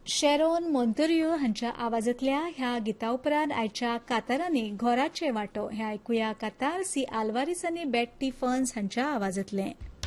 Charon मोंतोरियो हांच्या आवाजांतल्या ह्या गिता उपरांत आयच्या कातारांनी घोराचे वांटो हें आयकुया कातार सी आल्वारीस आनी बेट्टी फर्न्स हांच्या आवाजांतलें.